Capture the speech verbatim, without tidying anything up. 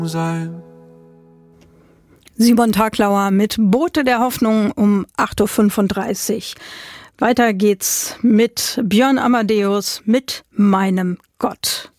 sein. Simon Taglauer mit Boote der Hoffnung um acht Uhr fünfunddreißig. Weiter geht's mit Björn Amadeus mit Meinem Gott.